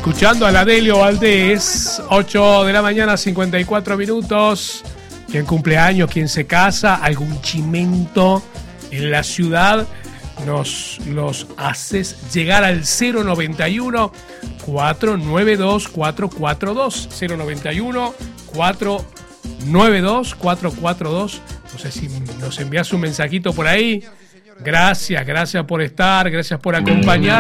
Escuchando a la Delio Valdés, 8 de la mañana, 54 minutos. Quien cumple años, quien se casa, algún chimento en la ciudad, los haces llegar al 091 492 442. 091 492 442. No sé si nos envías un mensajito por ahí. Gracias por estar, gracias por acompañar.